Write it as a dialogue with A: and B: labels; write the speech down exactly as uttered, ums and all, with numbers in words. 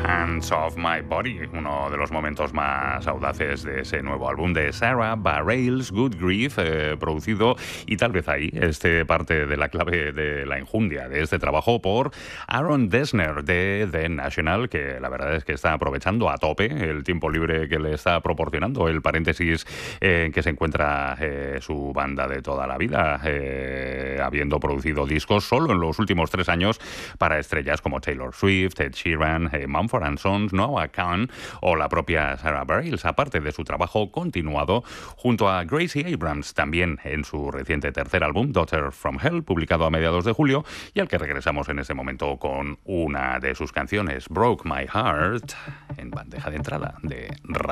A: Hands of My Body, uno de los momentos más audaces de ese nuevo álbum de Sarah Bareilles, Good Grief, eh, producido, y tal vez ahí esté parte de la clave de la enjundia de este trabajo, por Aaron Dessner de The National, que la verdad es que está aprovechando a tope el tiempo libre que le está proporcionando el paréntesis en que se encuentra eh, su banda de toda la vida, eh, habiendo producido discos solo en los últimos tres años para estrellas como Taylor Swift, Ed Sheeran, eh, Mumford and Sons, Noah Kahan o la propia Sarah Bareilles, aparte de su trabajo continuado junto a Gracie Abrams, también en su reciente tercer álbum, Daughter from Hell, publicado a mediados de julio, y al que regresamos en este momento con una de sus canciones, Broke My Heart, en bandeja de entrada de Radio.